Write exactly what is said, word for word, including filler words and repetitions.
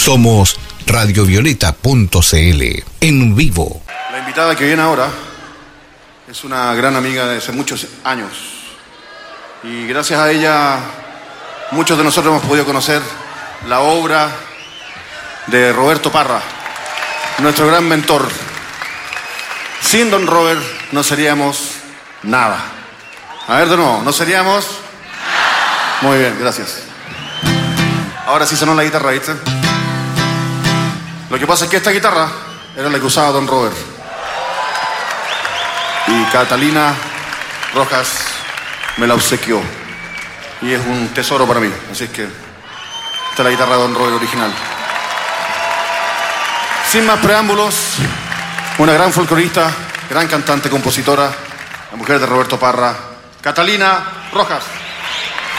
Somos radiovioleta punto cl, en vivo. La invitada que viene ahora es una gran amiga de hace muchos años. Y gracias a ella, muchos de nosotros hemos podido conocer la obra de Roberto Parra, nuestro gran mentor. Sin don Robert no seríamos nada. A ver de nuevo, no seríamos nada. Muy bien, gracias. Ahora sí sonó la guitarra, ¿viste? Lo que pasa es que esta guitarra era la que usaba don Robert. Y Catalina Rojas me la obsequió. Y es un tesoro para mí. Así es que esta es la guitarra de don Robert original. Sin más preámbulos, una gran folclorista, gran cantante, compositora, la mujer de Roberto Parra, Catalina Rojas.